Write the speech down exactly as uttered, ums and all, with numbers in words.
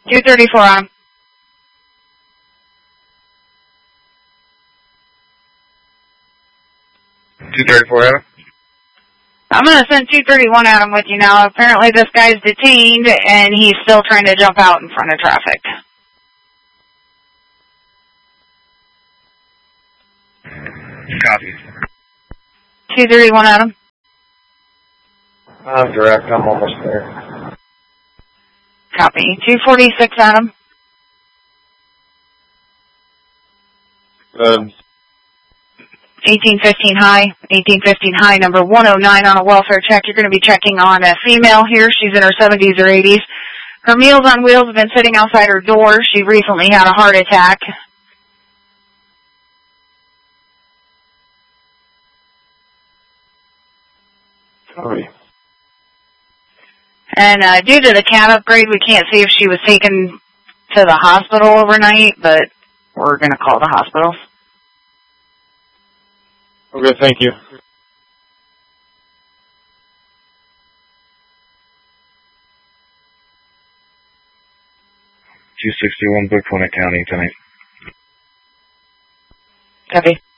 two thirty-four on him. two thirty-four Adam? I'm going to send two thirty-one at him with you now. Apparently this guy's detained, and he's still trying to jump out in front of traffic. Copy. two thirty-one at him. I'm direct. I'm almost there. Copy. two forty-six at him. Um, eighteen fifteen high. eighteen fifteen high, number one oh nine on a welfare check. You're going to be checking on a female here. She's in her seventies or eighties. Her Meals on Wheels have been sitting outside her door. She recently had a heart attack. Sorry. And uh, due to the cab upgrade, we can't see if she was taken to the hospital overnight, but we're going to call the hospital. Okay, thank you. two sixty-one Brookpoint County tonight. Copy.